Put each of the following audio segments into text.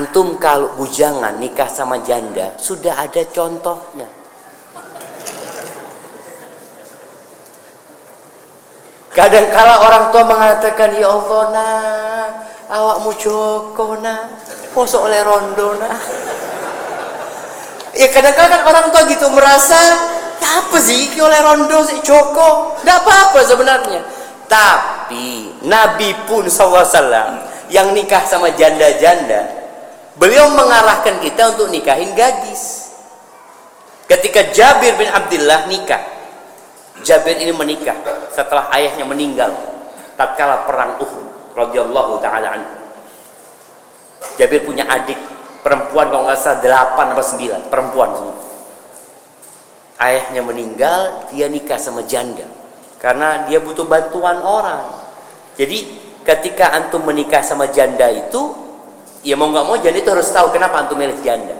Antum kalau bujangan nikah sama janda, sudah ada contohnya. Kadang-kala orang tua mengatakan, ya Allah nak, awakmu Joko nak, posok oleh rondo nak. Ya kadang-kala kan orang tua gitu merasa, apa sih oleh rondo si Joko? Tidak apa-apa sebenarnya. Tapi Nabi pun SAW yang nikah sama janda-janda, beliau mengarahkan kita untuk nikahin gadis. Ketika Jabir bin Abdullah nikah, Jabir ini menikah setelah ayahnya meninggal tatkala perang Uhud radhiyallahu taala anhu. Jabir punya adik perempuan kalau nggak salah 8 atau 9 perempuan semua. Ayahnya meninggal, dia nikah sama janda karena dia butuh bantuan orang. Jadi ketika antum menikah sama janda itu, ya mau nggak mau janda itu harus tahu kenapa antum milih janda.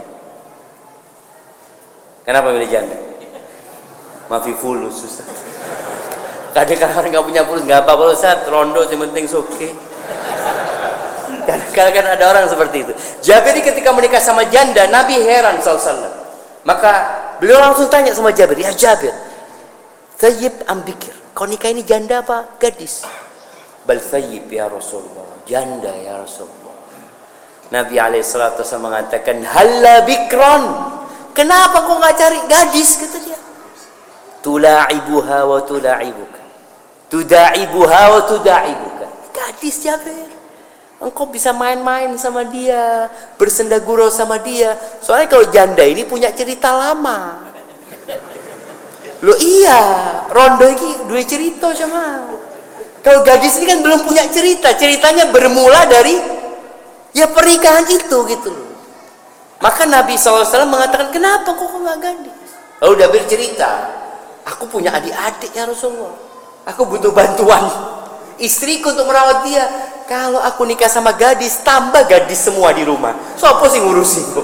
Kenapa milih janda? Mafi fulus susah. Kadang-kadang orang nggak punya fulus, nggak apa-apa Ustaz, rondo yang penting soke. Kadang-kadang kan ada orang seperti itu. Jabir ketika menikah sama janda, Nabi heran SAW. Maka beliau langsung tanya sama Jabir, ya Jabir, thayyib am bikir, kau nikah ini janda apa gadis? Bal thayyib ya Rasulullah, janda ya Rasulullah. Nabi SAW mengatakan, halla bikron, kenapa kau nggak cari gadis? Kata dia, tula'ibuha wa tula'ibuka, tuda'ibuha wa tuda'ibuka. Gadis Jabir, engkau bisa main-main sama dia, bersenda gurau sama dia. Soalnya kalau janda ini punya cerita lama. Loh iya, rondo ini dua cerita sama. Kalau gadis ini kan belum punya cerita, ceritanya bermula dari ya pernikahan itu gitu loh. Maka Nabi SAW mengatakan, kenapa kok nggak gadis? Lalu Jabir cerita, aku punya adik-adik ya Rasulullah, aku butuh bantuan istriku untuk merawat dia. Kalau aku nikah sama gadis, tambah gadis semua di rumah, so apa sih ngurusin kok?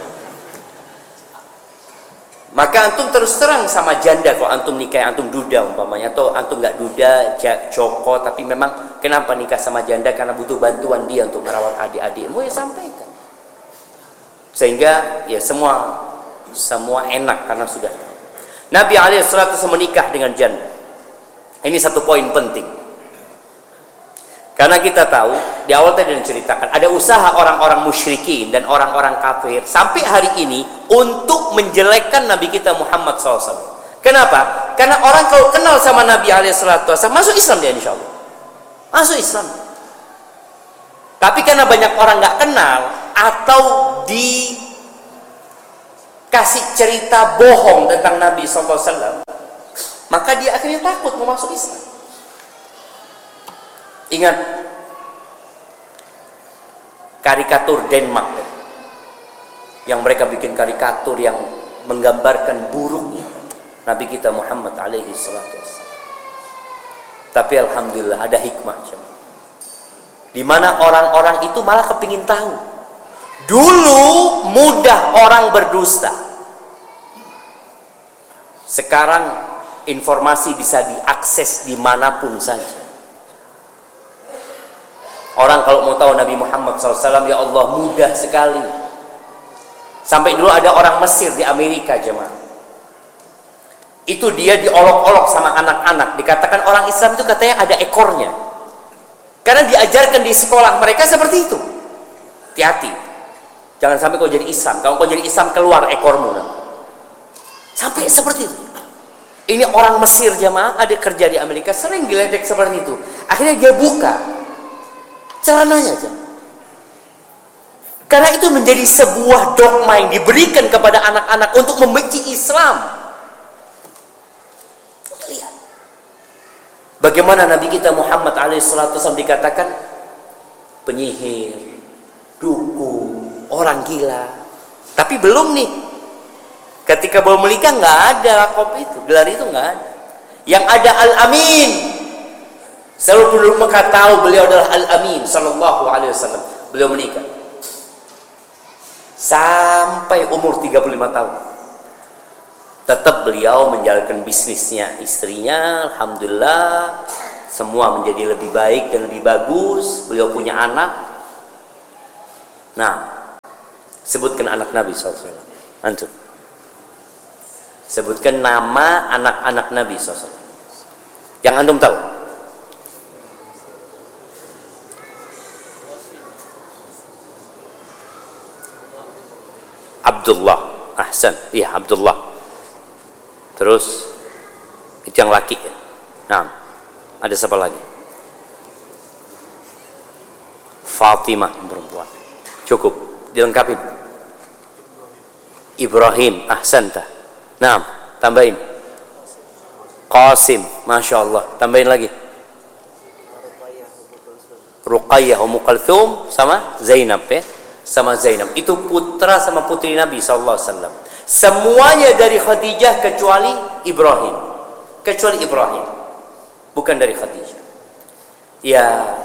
Maka antum terus terang sama janda. Kalau antum nikah, antum duda umpamanya, atau antum nggak duda, Joko, tapi memang kenapa nikah sama janda? Karena butuh bantuan dia untuk merawat adik-adikmu, ya sampaikan. Sehingga ya semua enak karena sudah. Nabi SAW menikah dengan janda. Ini satu poin penting. Karena kita tahu di awal tadi diceritakan ada usaha orang-orang musyrikin dan orang-orang kafir sampai hari ini untuk menjelekkan Nabi kita Muhammad SAW. Kenapa? Karena orang kalau kenal sama Nabi SAW masuk Islam dia insya Allah. Masuk Islam. Tapi karena banyak orang nggak kenal atau dikasih cerita bohong tentang Nabi SAW, maka dia akhirnya takut mau masuk Islam. Ingat karikatur Denmark yang mereka bikin karikatur yang menggambarkan buruknya Nabi kita Muhammad alaihi salatu wassalam. Tapi alhamdulillah ada hikmah, di mana orang-orang itu malah kepingin tahu. Dulu mudah orang berdusta, sekarang informasi bisa diakses dimanapun saja. Orang kalau mau tahu Nabi Muhammad SAW, ya Allah mudah sekali. Sampai dulu ada orang Mesir di Amerika jemaah, itu dia diolok-olok sama anak-anak, dikatakan orang Islam itu katanya ada ekornya, karena diajarkan di sekolah mereka seperti itu. Hati-hati, jangan sampai kau jadi Islam. Kalau kau jadi Islam keluar ekormu. Sampai seperti itu. Ini orang Mesir jemaah, ada kerja di Amerika, sering diledek seperti itu. Akhirnya dia buka celananya aja. Karena itu menjadi sebuah dogma yang diberikan kepada anak-anak untuk membenci Islam. Lihat bagaimana Nabi kita Muhammad SAW dikatakan penyihir, dukun, orang gila. Tapi belum nih, ketika baru menikah nggak ada lakop itu, gelar itu nggak ada. Yang ada Al-Amin. Seluruh penduduk Mekah tahu beliau adalah Al-Amin sallallahu alaihi wasallam. Beliau menikah sampai umur 35 tahun. Tetap beliau menjalankan bisnisnya, istrinya alhamdulillah semua menjadi lebih baik dan lebih bagus. Beliau punya anak. Nah, Sebutkan anak Nabi SAW. Antum. Sebutkan nama anak-anak Nabi SAW. Yang antum tahu. Abdullah. Ahsan. Iya, Abdullah. Terus itu yang laki. Nah, ada siapa lagi? Fatimah, perempuan. Cukup, dilengkapi. Ibrahim, ahsanta. Nah, tambahin. Qasim, Masya Allah. Tambahin lagi. Ruqayyah, Ummu Kulthum, sama Zainab ya. Sama Zainab. Itu putra sama putri Nabi SAW. Semuanya dari Khadijah kecuali Ibrahim. Kecuali Ibrahim. Bukan dari Khadijah. Ya,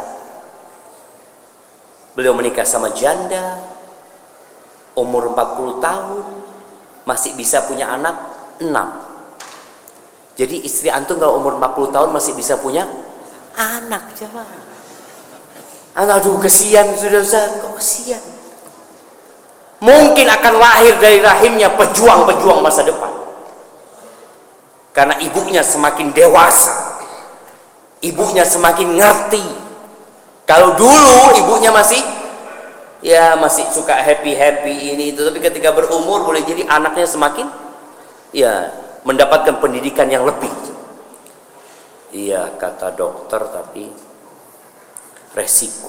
beliau menikah sama janda. Umur 40 tahun. Masih bisa punya anak 6. Jadi istri antum kalau umur 40 tahun masih bisa punya anak. Coba. Aduh, kesian sudah Ustaz. Kok kesian? Mungkin akan lahir dari rahimnya pejuang-pejuang masa depan. Karena ibunya semakin dewasa. Ibunya semakin ngerti. Kalau dulu ibunya masih suka happy-happy ini itu, tapi ketika berumur boleh jadi anaknya semakin mendapatkan pendidikan yang lebih. Iya, kata dokter, tapi resiko.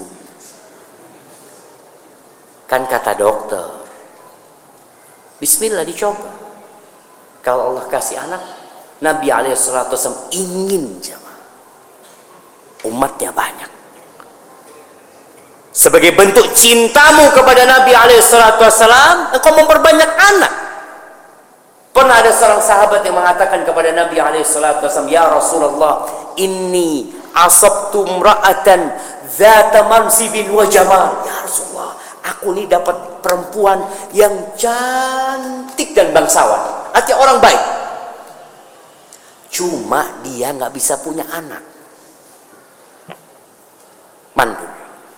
Kan kata dokter, bismillah dicoba. Kalau Allah kasih anak, Nabi SAW ingin umatnya banyak. Sebagai bentuk cintamu kepada Nabi SAW, engkau memperbanyak anak. Pernah ada seorang sahabat yang mengatakan kepada Nabi SAW, ya Rasulullah, inni asabtu imra'atan dzata mansibin wa jamal. Ya Rasulullah, aku ini dapat perempuan yang cantik dan bangsawan. Artinya orang baik. Cuma dia nggak bisa punya anak. Mandul.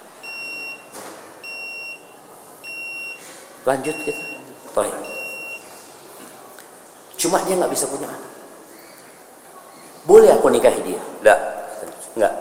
Lanjut kita. Baik. Cuma dia nggak bisa punya anak. Boleh aku nikahi dia? Enggak.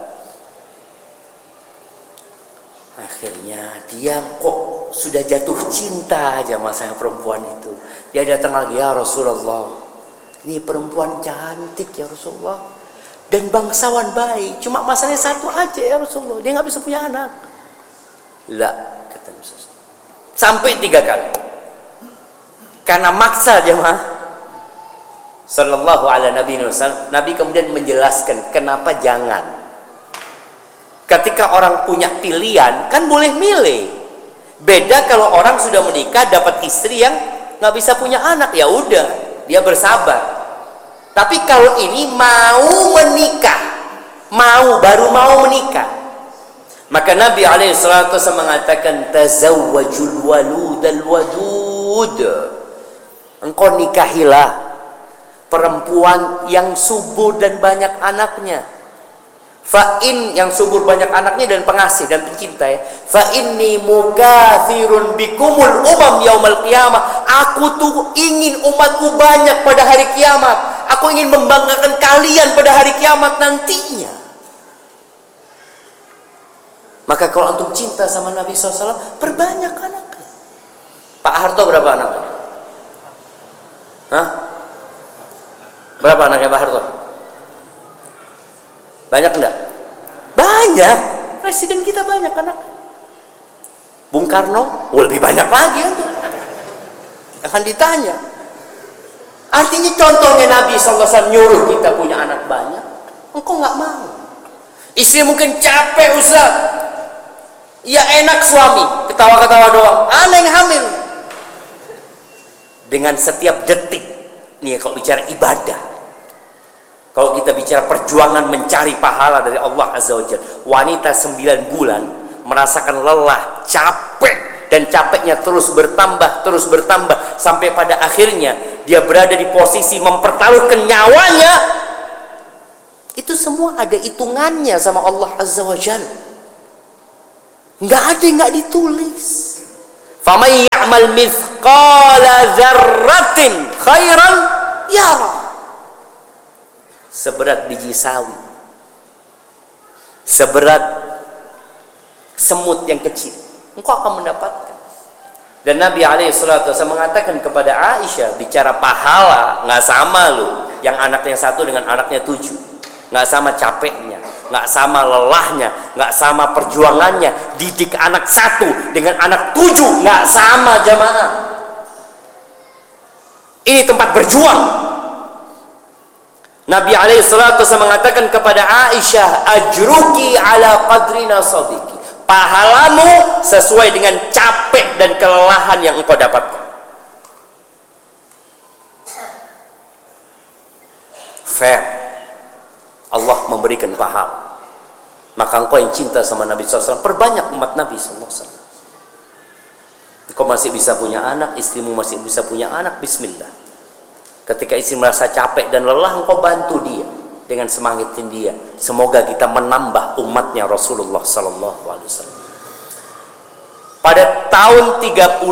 Akhirnya dia kok sudah jatuh cinta aja sama perempuan itu. Dia datang lagi, ya Rasulullah, ini perempuan cantik ya Rasulullah, dan bangsawan baik. Cuma masalahnya satu aja ya Rasulullah, dia nggak bisa punya anak. Lah, kata Rasulullah. Sampai 3 kali. Karena maksa jemaah. Sallallahu alaihi wasallam. Nabi kemudian menjelaskan kenapa jangan. Ketika orang punya pilihan, kan boleh milih. Beda kalau orang sudah menikah dapat istri yang nggak bisa punya anak, ya udah, dia bersabar. Tapi kalau ini mau menikah, baru mau menikah, maka Nabi SAW mengatakan tazawwajul waludal wadud. Engkau nikahilah perempuan yang subur dan banyak anaknya. Fa'in, yang subur banyak anaknya dan pengasih dan pencinta ya. Fa'inni mukathirun bikumul umam yaumal qiyamah. Aku tuh ingin umatku banyak pada hari kiamat. Aku ingin membanggakan kalian pada hari kiamat nantinya. Maka kalau antum cinta sama Nabi SAW, perbanyak anaknya. Pak Harto berapa anaknya? Hah? Berapa anaknya Pak Harto? Banyak enggak? Banyak. Presiden kita banyak anak. Bung Karno, lebih banyak lagi akan ditanya. Artinya contohnya Nabi SAW nyuruh kita punya anak banyak, engkau nggak mau. Istri mungkin capek Ustaz. Ya enak suami, ketawa-ketawa doang. Anak yang hamil. Dengan setiap detik, nih kalau bicara ibadah, kalau kita bicara perjuangan mencari pahala dari Allah Azza wa Jalla, wanita 9 bulan merasakan lelah, capek, dan capeknya terus bertambah, sampai pada akhirnya dia berada di posisi mempertaruhkan nyawanya. Itu semua ada hitungannya sama Allah Azza wa Jalla. Nggak ada yang nggak ditulis. Faman ya'mal mithqala dzarratin khairan yara. Seberat biji sawi, seberat semut yang kecil, engkau akan mendapatkan. Dan Nabi SAW mengatakan kepada Aisyah, bicara pahala, nggak sama loh yang anaknya 1 dengan anaknya 7, nggak sama capeknya, nggak sama lelahnya, nggak sama perjuangannya. Didik anak 1 dengan anak 7 nggak sama, jamaah. Ini tempat berjuang. Nabi SAW mengatakan kepada Aisyah, ajruki ala qadri nasabiki, pahalamu sesuai dengan capek dan kelelahan yang engkau dapatkan. Fair. Allah memberikan pahala. Maka engkau yang cinta sama Nabi SAW, perbanyak umat Nabi SAW. Engkau masih bisa punya anak, istrimu masih bisa punya anak, bismillah. Ketika istri merasa capek dan lelah, engkau bantu dia dengan semangatin dia. Semoga kita menambah umatnya Rasulullah SAW. Pada tahun 35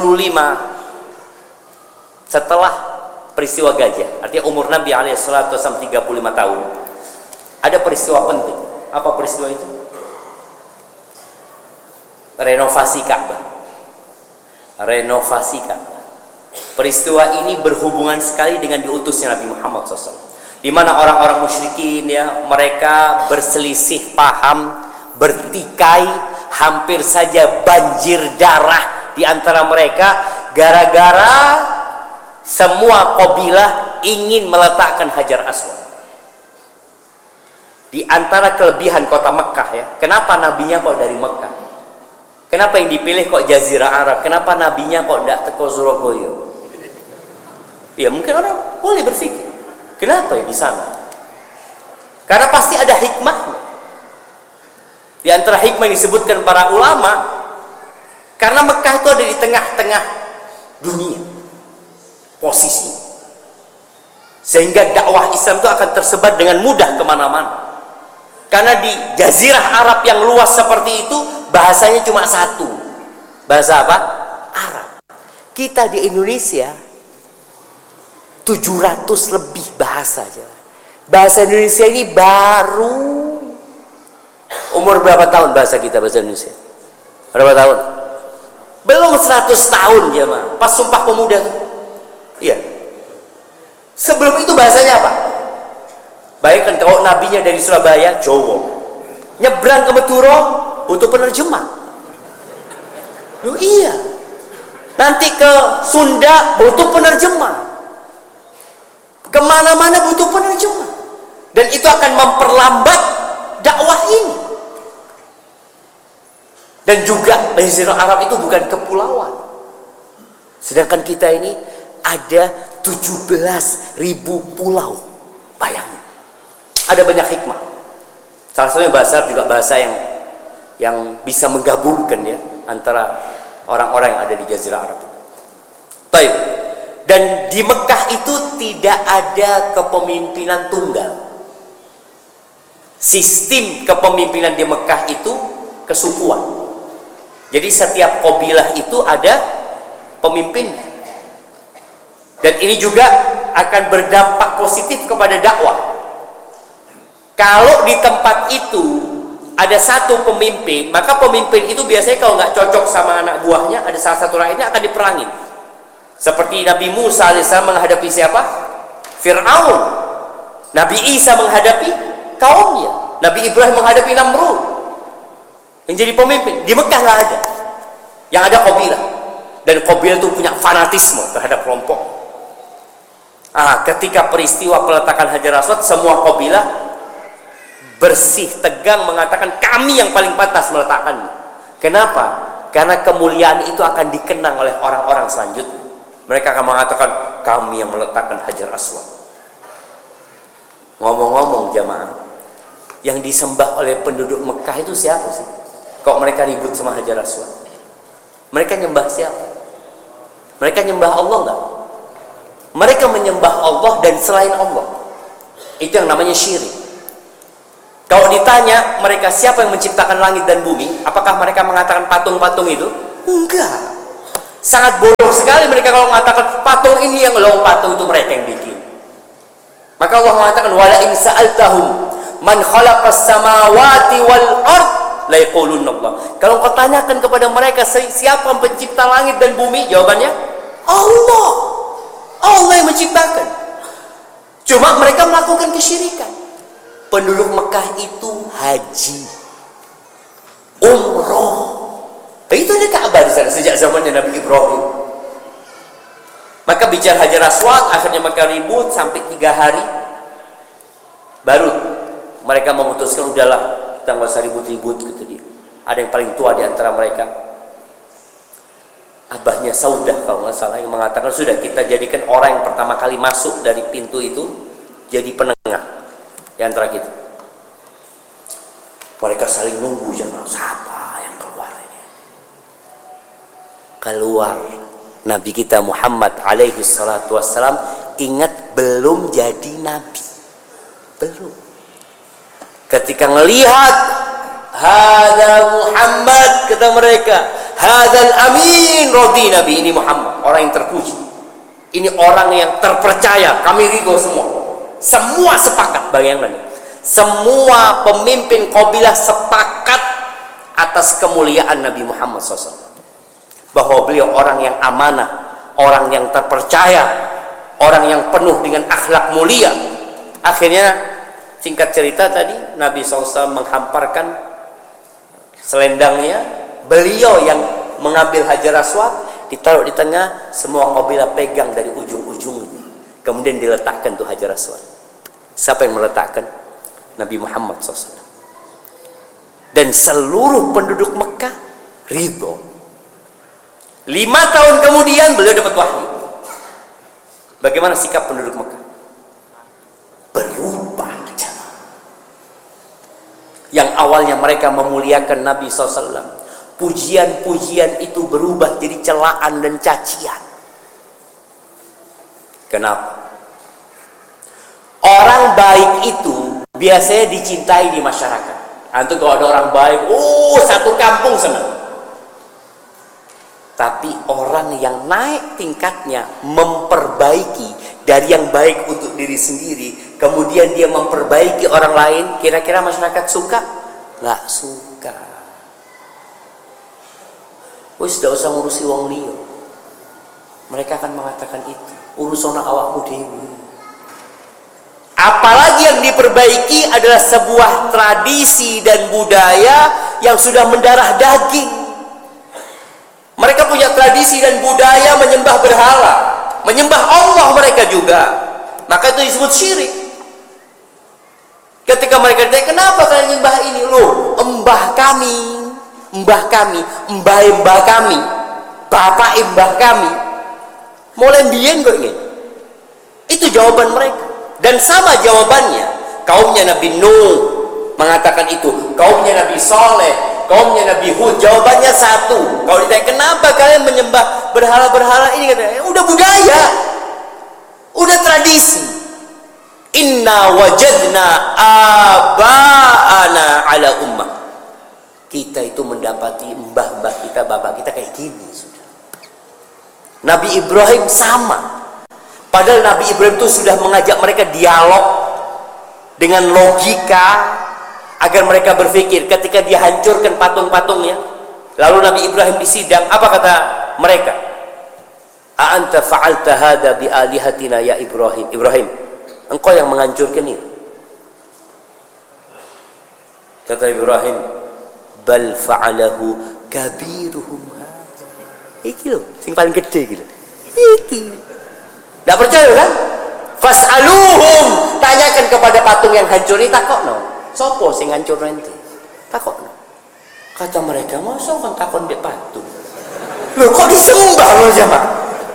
setelah peristiwa Gajah, artinya umur Nabi SAW 35 tahun, ada peristiwa penting. Apa peristiwa itu? Renovasi Ka'bah. Renovasi Ka'bah. Peristiwa ini berhubungan sekali dengan diutusnya Nabi Muhammad SAW, di mana orang-orang musyrikin ya, mereka berselisih paham, bertikai, hampir saja banjir darah di antara mereka gara-gara semua kabilah ingin meletakkan Hajar Aswad. Di antara kelebihan kota Mekah ya, kenapa nabinya kok dari Mekah? Kenapa yang dipilih kok Jazirah Arab? Kenapa nabinya kok tidak teko Surabaya? Ya mungkin orang boleh berpikir, kenapa ya di sana? Karena pasti ada hikmahnya. Di antara hikmah yang disebutkan para ulama, karena Mekah itu ada di tengah-tengah dunia posisi, sehingga dakwah Islam itu akan tersebar dengan mudah kemana-mana. Karena di Jazirah Arab yang luas seperti itu, bahasanya cuma 1. Bahasa apa? Arab. Kita di Indonesia 700 lebih bahasa aja. Bahasa Indonesia ini baru. Umur berapa tahun bahasa kita, bahasa Indonesia? Berapa tahun? Belum 100 tahun ya, Ma. Pas Sumpah Pemuda tuh. Iya. Sebelum itu bahasanya apa? Bayangkan kalau nabinya dari Surabaya, Jawa, nyebrang ke Madura untuk penerjemah. Loh iya. Nanti ke Sunda butuh penerjemah. Kemana-mana butuh penerjemah. Dan itu akan memperlambat dakwah ini. Dan juga Jazirah Arab itu bukan kepulauan. Sedangkan kita ini ada 17.000 pulau. Bayangin. Ada banyak hikmah. Salah satunya bahasa juga bahasa yang bisa menggabungkan ya antara orang-orang yang ada di Jazirah Arab. Baik. Dan di Mekah itu tidak ada kepemimpinan tunggal. Sistem kepemimpinan di Mekah itu kesukuan. Jadi setiap kabilah itu ada pemimpinnya. Dan ini juga akan berdampak positif kepada dakwah. Kalau di tempat itu ada satu pemimpin, maka pemimpin itu biasanya kalau nggak cocok sama anak buahnya, ada salah satu rakyatnya akan diperangin. Seperti Nabi Musa alaihissalam menghadapi siapa? Fir'aun. Nabi Isa menghadapi kaumnya. Nabi Ibrahim menghadapi Namrud. Yang jadi pemimpin di Mekah nggak ada. Yang ada kabilah. Dan kabilah itu punya fanatisme terhadap kelompok. Ketika peristiwa peletakan Hajar Aswad, semua kabilah bersih tegang mengatakan kami yang paling pantas meletakkannya. Kenapa? Karena kemuliaan itu akan dikenang oleh orang-orang selanjutnya. Mereka akan mengatakan kami yang meletakkan Hajar Aswad. Ngomong-ngomong jamaah, yang disembah oleh penduduk Mekah itu siapa sih? Kok mereka ribut sama Hajar Aswad? Mereka nyembah siapa? Mereka nyembah Allah enggak? Mereka menyembah Allah dan selain Allah. Itu yang namanya syirik. Kalau ditanya mereka siapa yang menciptakan langit dan bumi, apakah mereka mengatakan patung-patung itu? Enggak. Sangat bodoh sekali mereka kalau mengatakan patung ini yang patung itu mereka yang bikin. Maka Allah mengatakan wala in sa'altahum man khalaqas samawati wal ard la yaqulunna Allah. Kalau kau tanyakan kepada mereka siapa yang pencipta langit dan bumi, jawabannya Allah. Allah yang menciptakan. Cuma mereka melakukan kesyirikan. Penduduk Mekah itu haji, umroh. Itu ada Ka'bah di sana sejak zamannya Nabi Ibrahim. Maka bicara Hajar Aswad, akhirnya mereka ribut sampai 3 hari. Baru mereka memutuskan udahlah, kita nggak usah ribut-ribut, kata dia. Ada yang paling tua di antara mereka, abahnya Saudah kalau nggak salah, yang mengatakan sudah kita jadikan orang yang pertama kali masuk dari pintu itu jadi penengah di antara kita. Mereka saling nunggu, jangan siapa yang keluar ini. Keluar Nabi kita Muhammad alaihi salatu wassalam. Ingat, belum jadi nabi, belum. Ketika melihat hada Muhammad, kata mereka, hadal amin rodi nabi, ini Muhammad, orang yang terpuji, ini orang yang terpercaya, kami ridho semua. Semua sepakat, bayangkan, semua pemimpin kabilah sepakat atas kemuliaan Nabi Muhammad SAW, bahwa beliau orang yang amanah, orang yang terpercaya, orang yang penuh dengan akhlak mulia. Akhirnya, singkat cerita tadi, Nabi SAW menghamparkan selendangnya, beliau yang mengambil Hajar Aswad, ditaruh di tengah, semua kabilah pegang dari ujung-ujungnya, kemudian diletakkan tuh Hajar Aswad. Siapa yang meletakkan? Nabi Muhammad SAW. Dan seluruh penduduk Mekah ridho. 5 tahun kemudian beliau dapat wahyu. Bagaimana sikap penduduk Mekah? Berubah. Yang awalnya mereka memuliakan Nabi SAW, pujian-pujian itu berubah jadi celaan dan cacian. Kenapa? Orang baik itu biasanya dicintai di masyarakat. Antum kalau ada orang baik, satu kampung senang. Tapi orang yang naik tingkatnya, memperbaiki dari yang baik untuk diri sendiri, kemudian dia memperbaiki orang lain, kira-kira masyarakat suka? Nggak suka. Wis tidak usah ngurusi wong liya. Mereka akan mengatakan itu, urusan awakmu dewe. Apalagi yang diperbaiki adalah sebuah tradisi dan budaya yang sudah mendarah daging. Mereka punya tradisi dan budaya menyembah berhala, menyembah Allah mereka juga. Maka itu disebut syirik. Ketika mereka ditanya, kenapa kalian nyembah ini? Loh, mbah kami, mbah kami, bapak mbah kami, mulai biyen kok ini. Itu jawaban mereka. Dan sama jawabannya kaumnya Nabi Nuh mengatakan itu, kaumnya Nabi Saleh, kaumnya Nabi Hud, jawabannya satu. Kalau ditanya kenapa kalian menyembah berhala-berhala ini, katanya udah budaya, udah tradisi. Inna wajadna aba'ana ala ummah. Kita itu mendapati mbah-mbah kita, bapak kita kayak gini sudah. Nabi Ibrahim sama. Padahal Nabi Ibrahim itu sudah mengajak mereka dialog dengan logika agar mereka berpikir. Ketika dia hancurkan patung-patungnya, lalu Nabi Ibrahim disidang, apa kata mereka? A anta fa'alta hadza bi alihatina ya Ibrahim. Ibrahim, engkau yang menghancurkan itu. Kata Ibrahim, bal fa'alahu kabiruhum hadza. Iki lho, sing paling gede iki lho. Iki. Enggak percaya kan? Fas'aluhum, tanyakan kepada patung yang hancur ini, takokno. Sopo sing hancur nanti? Takokno. Kata mereka, masa kan takon mbek patung? Loh, kok disembah loh jamaah?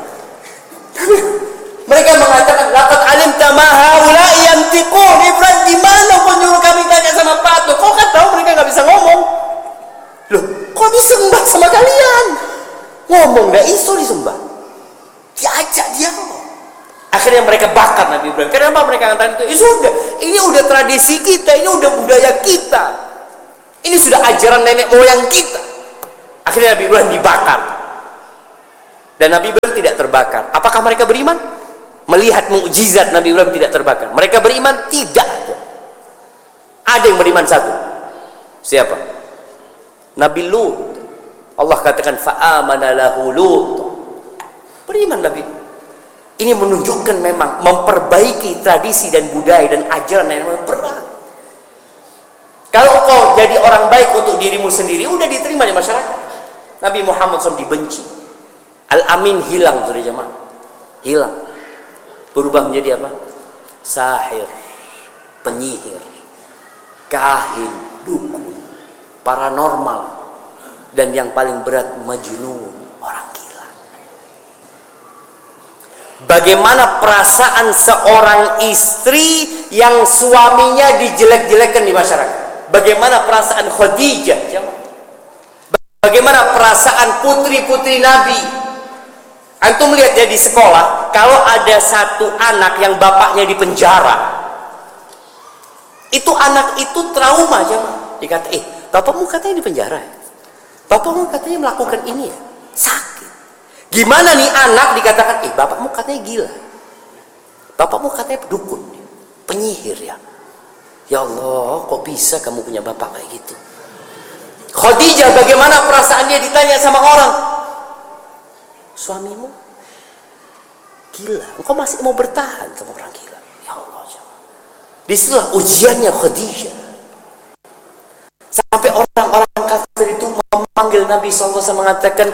Mereka mengatakan, laqad alimta ma haula'i yantiqun. Ibrahim, di mana kau nyuruh kami tanya sama patung? Kau kan tahu mereka enggak bisa ngomong. Loh, kok disembah sama kalian? Ngomong enggak iso disembah. Diajak dia ngomong. Akhirnya mereka bakar Nabi Ibrahim. Kenapa mereka katakan itu? Sudah, ini udah tradisi kita, ini udah budaya kita, ini sudah ajaran nenek moyang kita. Akhirnya Nabi Ibrahim dibakar. Dan Nabi Ibrahim tidak terbakar. Apakah mereka beriman? Melihat mukjizat Nabi Ibrahim tidak terbakar. Mereka beriman? Tidak. Ada yang beriman satu. Siapa? Nabi Lut. Allah katakan fa'amana lahu Lut. Beriman Nabi. Ini menunjukkan memang memperbaiki tradisi dan budaya dan ajaran yang memang berat. Kalau kau jadi orang baik untuk dirimu sendiri, udah diterima di masyarakat. Nabi Muhammad SAW dibenci. Al-Amin hilang sudah jemaah. Hilang. Berubah menjadi apa? Sahir, penyihir, kahin, dukun, paranormal, dan yang paling berat majnun, orang gila. Bagaimana perasaan seorang istri yang suaminya dijelek-jelekan di masyarakat? Bagaimana perasaan Khadijah? Bagaimana perasaan putri-putri Nabi? Antum lihat ya di sekolah, kalau ada satu anak yang bapaknya di penjara, itu anak itu trauma aja. Dikata, bapakmu katanya di penjara ya? Bapakmu katanya melakukan ini ya? Sakit. Gimana nih anak dikatakan, bapakmu katanya gila. Bapakmu katanya dukun, penyihir ya. Ya Allah, kok bisa kamu punya bapak kayak gitu? Khadijah bagaimana perasaannya ditanya sama orang? Suamimu gila, engkau masih mau bertahan sama orang gila? Ya Allah, disitulah ujiannya Khadijah. Sampai orang-orang kafir itu memanggil Nabi SAW mengatakan,